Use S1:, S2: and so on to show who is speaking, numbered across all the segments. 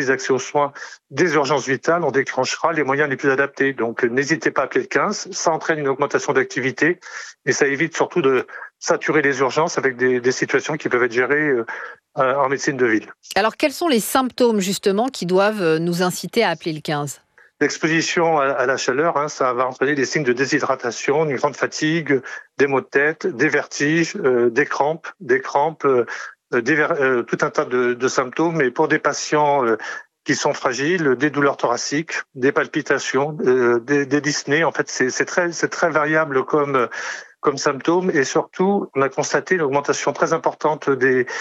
S1: difficultés d'accès aux soins des urgences vitales, on déclenchera les moyens les plus adaptés. Donc n'hésitez pas à appeler le 15, ça entraîne une augmentation d'activité et ça évite surtout de saturer les urgences avec des situations qui peuvent être gérées en médecine de ville.
S2: Alors, quels sont les symptômes, justement, qui doivent nous inciter à appeler le 15 ?
S1: L'exposition à la chaleur, ça va entraîner des signes de déshydratation, une grande fatigue, des maux de tête, des vertiges, des crampes, tout un tas de symptômes. Et pour des patients qui sont fragiles, des douleurs thoraciques, des palpitations, des dyspnées. En fait, c'est très variable comme symptômes. Et surtout, on a constaté une augmentation très importante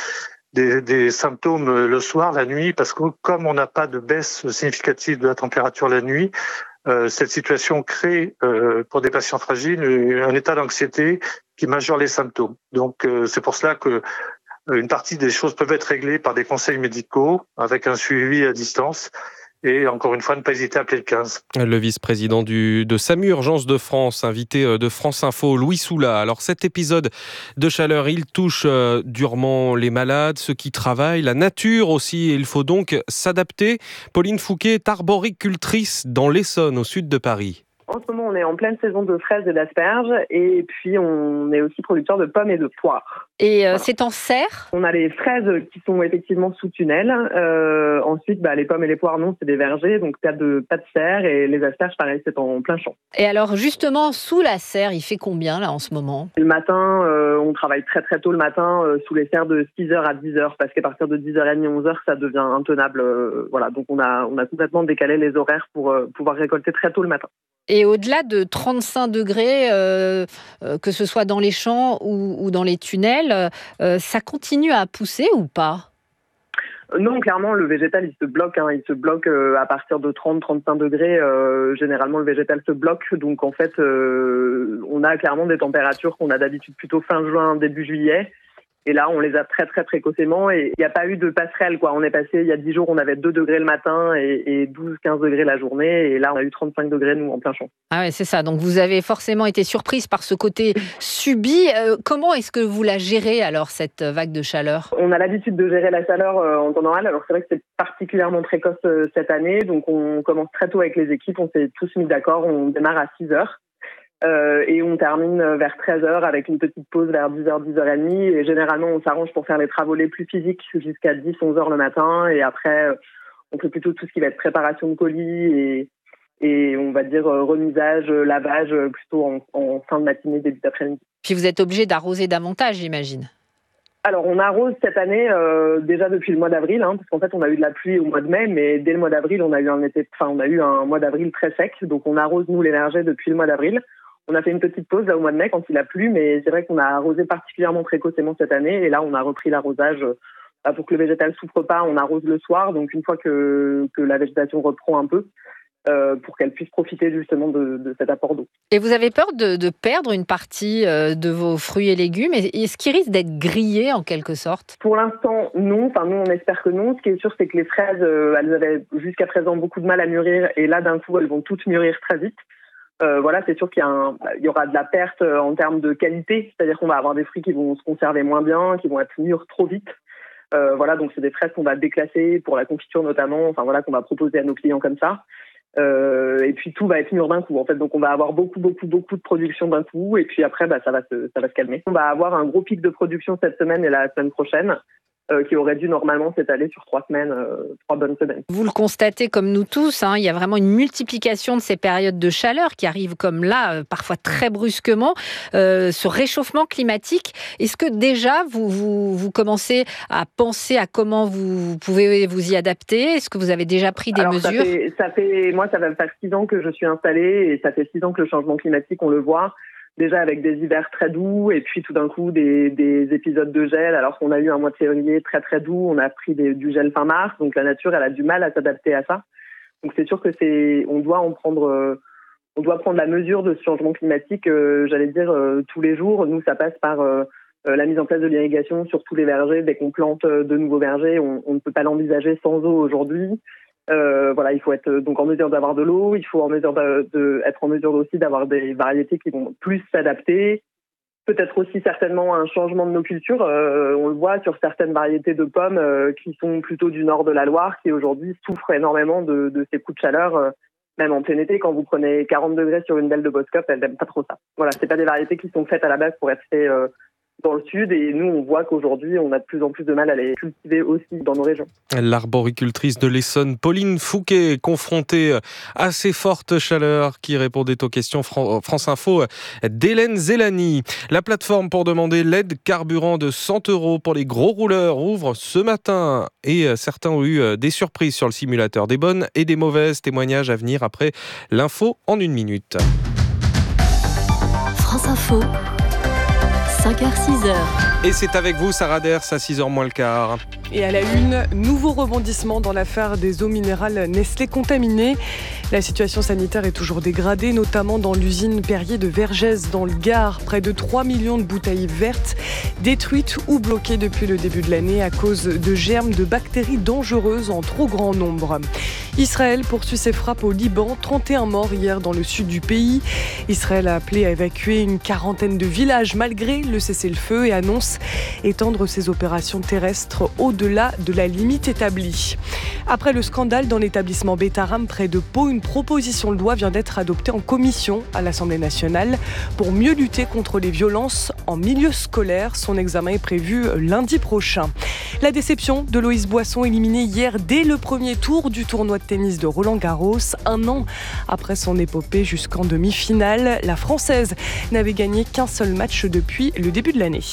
S1: des symptômes le soir, la nuit, parce que comme on n'a pas de baisse significative de la température la nuit, cette situation crée pour des patients fragiles un état d'anxiété qui majore les symptômes. Donc c'est pour cela que une partie des choses peuvent être réglées par des conseils médicaux avec un suivi à distance. Et encore une fois, ne pas hésiter à appeler le 15.
S3: Le vice-président de SAMU Urgence de France, invité de France Info, Louis Soula. Alors cet épisode de chaleur, il touche durement les malades, ceux qui travaillent, la nature aussi. Il faut donc s'adapter. Pauline Fouquet est arboricultrice dans l'Essonne, au sud de Paris.
S4: En ce moment, on est en pleine saison de fraises et d'asperges et puis on est aussi producteur de pommes et de poires.
S2: Et voilà. C'est en serre ?
S4: On a les fraises qui sont effectivement sous tunnel. Ensuite, les pommes et les poires, non, c'est des vergers, donc pas de serre. Et les asperges, pareil, c'est en plein champ.
S2: Et alors, justement, sous la serre, il fait combien là en ce moment ?
S4: Le matin, on travaille très très tôt le matin sous les serres de 6h à 10h parce qu'à partir de 10h30, 11h, ça devient intenable. Voilà, donc on a complètement décalé les horaires pour pouvoir récolter très tôt le matin.
S2: Et au-delà de 35 degrés, que ce soit dans les champs ou dans les tunnels, ça continue à pousser ou pas ?
S4: Non, clairement, le végétal, il se bloque. Il se bloque à partir de 30-35 degrés. Généralement, le végétal se bloque. Donc, en fait, on a clairement des températures qu'on a d'habitude plutôt fin juin, début juillet. Et là, on les a très, très précocement et il n'y a pas eu de passerelle, quoi. On est passé, il y a 10 jours, on avait 2 degrés le matin et 12-15 degrés la journée. Et là, on a eu 35 degrés, nous, en plein champ.
S2: Ah ouais, c'est ça. Donc, vous avez forcément été surprise par ce côté subi. Comment est-ce que vous la gérez, alors, cette vague de chaleur ?
S4: On a l'habitude de gérer la chaleur en temps normal. Alors, c'est vrai que c'est particulièrement précoce cette année. Donc, on commence très tôt avec les équipes. On s'est tous mis d'accord. On démarre à 6h. Et on termine vers 13h avec une petite pause vers 10h, 10h30. Et généralement, on s'arrange pour faire les travaux les plus physiques jusqu'à 10, 11h le matin. Et après, on fait plutôt tout ce qui va être préparation de colis et on va dire remisage, lavage plutôt en fin de matinée, début d'après-midi.
S2: Puis vous êtes obligé d'arroser davantage, j'imagine.
S4: Alors, on arrose cette année déjà depuis le mois d'avril, parce qu'en fait, on a eu de la pluie au mois de mai, mais dès le mois d'avril, on a eu un mois d'avril très sec. Donc, on arrose, nous, les vergers depuis le mois d'avril. On a fait une petite pause là au mois de mai quand il a plu, mais c'est vrai qu'on a arrosé particulièrement précocement cette année. Et là, on a repris l'arrosage pour que le végétal souffre pas. On arrose le soir, donc une fois que la végétation reprend un peu, pour qu'elle puisse profiter justement de cet apport d'eau.
S2: Et vous avez peur de perdre une partie de vos fruits et légumes ? Est-ce qu'ils risquent d'être grillés en quelque sorte ?
S4: Pour l'instant, non. Enfin, nous, on espère que non. Ce qui est sûr, c'est que les fraises, elles avaient jusqu'à présent beaucoup de mal à mûrir. Et là, d'un coup, elles vont toutes mûrir très vite. Voilà, c'est sûr qu'il y aura de la perte en termes de qualité, c'est-à-dire qu'on va avoir des fruits qui vont se conserver moins bien, qui vont être mûrs trop vite. Voilà, donc c'est des fraises qu'on va déclasser pour la confiture notamment, enfin voilà, qu'on va proposer à nos clients comme ça. Et puis tout va être mûr d'un coup en fait, donc on va avoir beaucoup de production d'un coup, et puis après ça va se calmer. On va avoir un gros pic de production cette semaine et la semaine prochaine. Qui aurait dû normalement s'étaler sur 3 semaines, 3 bonnes semaines.
S2: Vous le constatez comme nous tous, il y a vraiment une multiplication de ces périodes de chaleur qui arrivent comme là, parfois très brusquement, ce réchauffement climatique. Est-ce que déjà vous commencez à penser à comment vous pouvez vous y adapter ? Est-ce que vous avez déjà pris des mesures ?
S4: Moi, ça va faire 6 ans que je suis installée et ça fait 6 ans que le changement climatique, on le voit. Déjà avec des hivers très doux et puis tout d'un coup des épisodes de gel alors qu'on a eu un mois de février très très doux, on a pris du gel fin mars, donc la nature elle a du mal à s'adapter à ça. Donc c'est sûr que on doit prendre la mesure de ce changement climatique, j'allais dire tous les jours. Nous ça passe par la mise en place de l'irrigation sur tous les vergers. Dès qu'on plante de nouveaux vergers, on ne peut pas l'envisager sans eau aujourd'hui. Voilà, il faut être donc en mesure d'avoir de l'eau, il faut être en mesure aussi d'avoir des variétés qui vont plus s'adapter. peut-être aussi certainement un changement de nos cultures. On le voit sur certaines variétés de pommes qui sont plutôt du nord de la Loire, qui aujourd'hui souffrent énormément de ces coups de chaleur. Même en plein été, quand vous prenez 40 degrés sur une belle de Boskop, elles n'aiment pas trop ça. Voilà, c'est pas des variétés qui sont faites à la base pour être faites dans le sud, et nous on voit qu'aujourd'hui on a de plus en plus de mal à les cultiver aussi dans nos régions.
S3: L'arboricultrice de l'Essonne, Pauline Fouquet, confrontée à ces fortes chaleurs, qui répondait aux questions France Info d'Hélène Zélani. La plateforme pour demander l'aide carburant de 100 € pour les gros rouleurs ouvre ce matin, et certains ont eu des surprises sur le simulateur, des bonnes et des mauvaises. Témoignages à venir après l'info en 1 minute.
S5: France Info, 5h-6h.
S3: Et c'est avec vous, Sarah Ders, à 6h moins le quart.
S6: Et à la une, nouveau rebondissement dans l'affaire des eaux minérales Nestlé contaminées. La situation sanitaire est toujours dégradée, notamment dans l'usine Perrier de Vergès, dans le Gard. Près de 3 millions de bouteilles vertes détruites ou bloquées depuis le début de l'année à cause de germes de bactéries dangereuses en trop grand nombre. Israël poursuit ses frappes au Liban, 31 morts hier dans le sud du pays. Israël a appelé à évacuer une quarantaine de villages malgré le cessez-le-feu et annonce étendre ses opérations terrestres au-delà de la limite établie. Après le scandale dans l'établissement Betaram près de Pau, une proposition de loi vient d'être adoptée en commission à l'Assemblée nationale pour mieux lutter contre les violences en milieu scolaire. Son examen est prévu lundi prochain. La déception de Loïs Boisson, éliminé hier dès le premier tour du tournoi de tennis de Roland-Garros. 1 an après son épopée jusqu'en demi-finale, la Française n'avait gagné qu'un seul match depuis le début de l'année.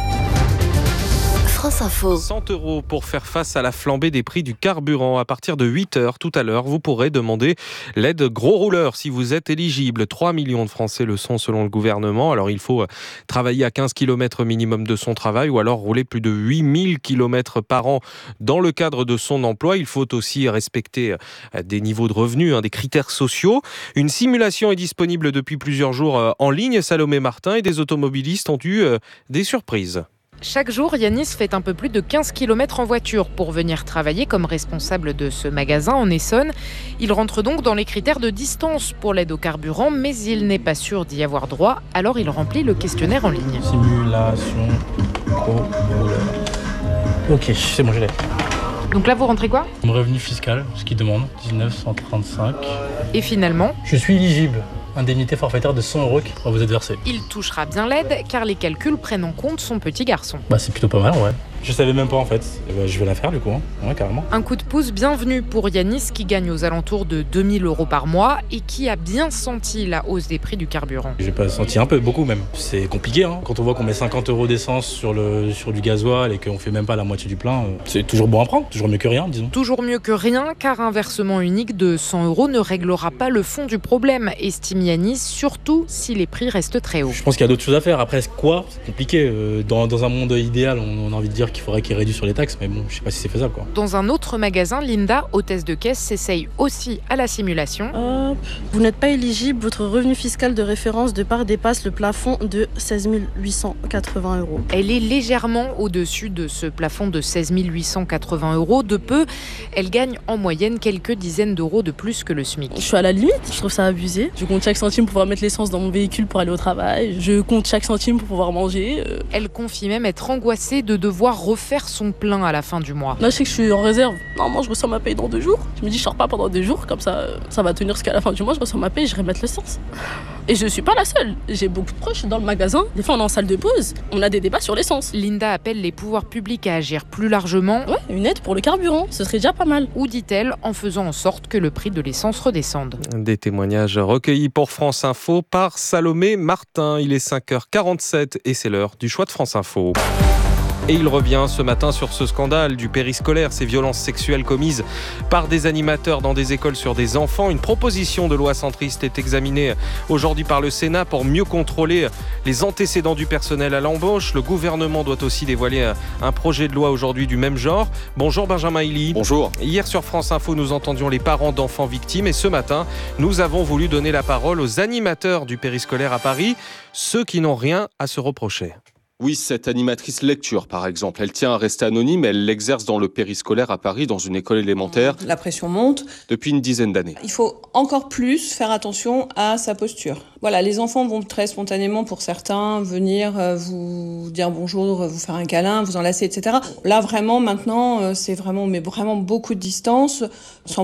S5: France Info.
S3: 100 € pour faire face à la flambée des prix du carburant. À partir de 8h tout à l'heure, vous pourrez demander l'aide gros rouleur si vous êtes éligible. 3 millions de Français le sont selon le gouvernement. Alors il faut travailler à 15 km minimum de son travail ou alors rouler plus de 8000 km par an dans le cadre de son emploi. Il faut aussi respecter des niveaux de revenus, des critères sociaux. Une simulation est disponible depuis plusieurs jours en ligne. Salomé Martin et des automobilistes ont eu des surprises.
S7: Chaque jour, Yanis fait un peu plus de 15 km en voiture pour venir travailler comme responsable de ce magasin en Essonne. Il rentre donc dans les critères de distance pour l'aide au carburant, mais il n'est pas sûr d'y avoir droit, alors il remplit le questionnaire en ligne.
S8: Simulation gros-rouleur. Ok, c'est bon, je l'ai.
S7: Donc là, vous rentrez quoi ?
S8: Mon revenu fiscal, ce qu'il demande, 1935.
S7: Et finalement,
S8: je suis éligible. Indemnité forfaitaire de 100 € qui va vous être versée.
S7: Il touchera bien l'aide car les calculs prennent en compte son petit garçon.
S8: C'est plutôt pas mal, ouais. Je savais même pas en fait. Je vais la faire du coup, ouais, carrément.
S7: Un coup de pouce bienvenu pour Yanis qui gagne aux alentours de 2000 € par mois et qui a bien senti la hausse des prix du carburant.
S8: J'ai pas senti un peu, beaucoup même. C'est compliqué quand on voit qu'on met 50 € d'essence sur du gasoil et qu'on fait même pas la moitié du plein. C'est toujours bon à prendre, toujours mieux que rien, disons.
S7: Toujours mieux que rien car un versement unique de 100 € ne réglera pas le fond du problème, estime Yanis, surtout si les prix restent très hauts.
S8: Je pense qu'il y a d'autres choses à faire. Après, quoi ? C'est compliqué. Dans un monde idéal, on a envie de dire qu'il faudrait qu'il réduise sur les taxes, mais bon, je sais pas si c'est faisable, quoi.
S7: Dans un autre magasin, Linda, hôtesse de caisse, s'essaye aussi à la simulation.
S9: Vous n'êtes pas éligible, votre revenu fiscal de référence de part dépasse le plafond de 16 880 €.
S7: Elle est légèrement au-dessus de ce plafond de 16 880 €. De peu, elle gagne en moyenne quelques dizaines d'euros de plus que le SMIC.
S9: Je suis à la limite, je trouve ça abusé. Je compte chaque centime pour pouvoir mettre l'essence dans mon véhicule pour aller au travail. Je compte chaque centime pour pouvoir manger.
S7: Elle confie même être angoissée de devoir refaire son plein à la fin du mois.
S9: Là, je sais que je suis en réserve. Normalement, je reçois ma paye dans 2 jours. Je me dis, je sors pas pendant 2 jours, comme ça va tenir jusqu'à la fin du mois. Je reçois ma paye, je vais mettre l'essence. Et je suis pas la seule. J'ai beaucoup de proches dans le magasin. Des fois, on est en salle de pause. On a des débats sur l'essence.
S7: Linda appelle les pouvoirs publics à agir plus largement.
S9: Ouais, une aide pour le carburant, ce serait déjà pas mal.
S7: Ou dit-elle, en faisant en sorte que le prix de l'essence redescende.
S3: Des témoignages recueillis pour France Info par Salomé Martin. Il est 5h47 et c'est l'heure du choix de France Info. Et il revient ce matin sur ce scandale du périscolaire, ces violences sexuelles commises par des animateurs dans des écoles sur des enfants. Une proposition de loi centriste est examinée aujourd'hui par le Sénat pour mieux contrôler les antécédents du personnel à l'embauche. Le gouvernement doit aussi dévoiler un projet de loi aujourd'hui du même genre. Bonjour Benjamin Hilly.
S10: Bonjour.
S3: Hier sur France Info, nous entendions les parents d'enfants victimes et ce matin, nous avons voulu donner la parole aux animateurs du périscolaire à Paris, ceux qui n'ont rien à se reprocher.
S5: Oui, cette animatrice lecture, par exemple, elle tient à rester anonyme, elle l'exerce dans le périscolaire à Paris, dans une école élémentaire.
S10: La pression monte.
S5: Depuis une dizaine d'années.
S10: Il faut encore plus faire attention à sa posture. Voilà, les enfants vont très spontanément, pour certains, venir vous dire bonjour, vous faire un câlin, vous enlacer, etc. Là, vraiment, maintenant, c'est vraiment, mais vraiment beaucoup de distance, sans